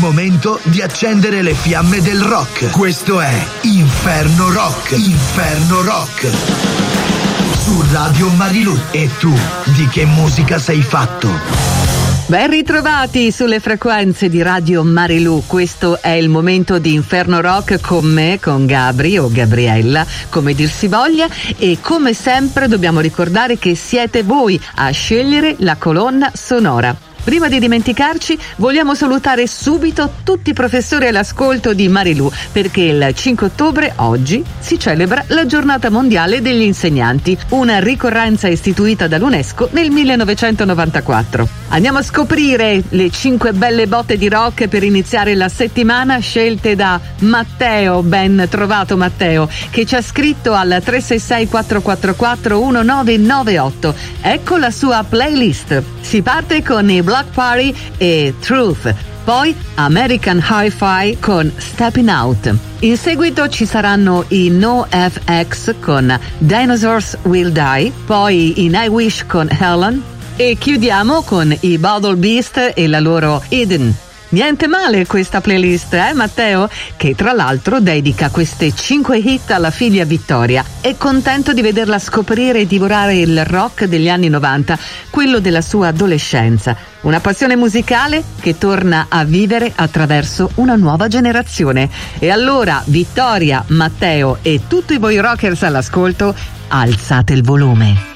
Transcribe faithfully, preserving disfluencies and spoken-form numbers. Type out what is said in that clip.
momento di accendere le fiamme del rock. Questo è Inferno Rock. Inferno Rock. Su Radio Marilù. E tu, di che musica sei fatto? Ben ritrovati sulle frequenze di Radio Marilù. Questo è il momento di Inferno Rock con me, con Gabri o Gabriella, come dir si voglia, e come sempre dobbiamo ricordare che siete voi a scegliere la colonna sonora. Prima di dimenticarci, vogliamo salutare subito tutti i professori all'ascolto di Marilù, perché il cinque ottobre, oggi, si celebra la Giornata Mondiale degli Insegnanti, una ricorrenza istituita dall'UNESCO nel millenovecentonovantaquattro. Andiamo a scoprire le cinque belle botte di rock per iniziare la settimana, scelte da Matteo. Ben trovato Matteo, che ci ha scritto al tre sei sei quattro quattro quattro uno nove nove otto. Ecco la sua playlist. Si parte con i Block Party e Truth, poi American Hi-Fi con Stepping Out. In seguito ci saranno i NoFX con Dinosaurs Will Die, poi i Nightwish con Helen e chiudiamo con i Bottle Beast e la loro Eden. Niente male questa playlist, eh Matteo? Che tra l'altro dedica queste cinque hit alla figlia Vittoria. È contento di vederla scoprire e divorare il rock degli anni novanta, quello della sua adolescenza. Una passione musicale che torna a vivere attraverso una nuova generazione. E allora, Vittoria, Matteo e tutti voi rockers all'ascolto, alzate il volume.